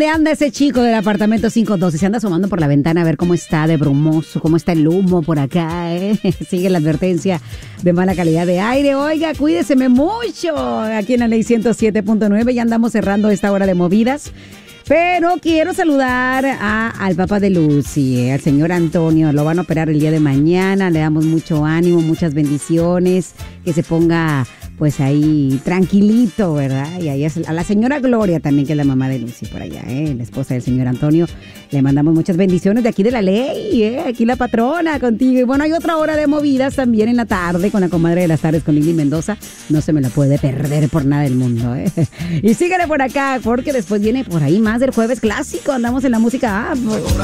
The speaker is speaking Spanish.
¿Dónde anda ese chico del apartamento 512? Se anda asomando por la ventana a ver cómo está de brumoso, cómo está el humo por acá, ¿eh? Sigue la advertencia de mala calidad de aire. Oiga, cuídeseme mucho. Aquí en la ley 107.9 ya andamos cerrando esta hora de movidas. Pero quiero saludar al papá de Lucy, al señor Antonio. Lo van a operar el día de mañana. Le damos mucho ánimo, muchas bendiciones. Que se ponga pues ahí tranquilito, ¿verdad? Y ahí a la señora Gloria también, que es la mamá de Lucy por allá, la esposa del señor Antonio. Le mandamos muchas bendiciones de aquí de la ley, aquí la patrona contigo. Y bueno, hay otra hora de movidas también en la tarde con la comadre de las tardes, con Lili Mendoza. No se me la puede perder por nada del mundo, Y síguele por acá, porque después viene por ahí más del jueves clásico. Andamos en la música.